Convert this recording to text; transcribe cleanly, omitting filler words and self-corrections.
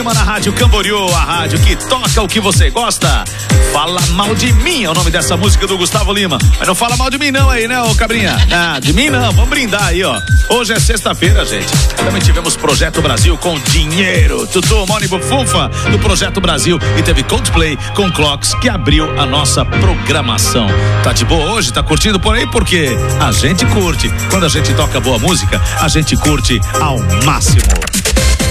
Na Rádio Camboriú, a rádio que toca o que você gosta. Fala mal de mim, é o nome dessa música do Gustavo Lima. Mas não fala mal de mim não aí, né, ô Cabrinha? Ah, de mim não, vamos brindar aí, ó. Hoje é sexta-feira, gente. Também tivemos Projeto Brasil com dinheiro. Tutu, Mônico, Funfa do Projeto Brasil. E teve Coldplay com Clocks, que abriu a nossa programação. Tá de boa hoje? Tá curtindo por aí? Porque a gente curte. Quando a gente toca boa música, a gente curte ao máximo.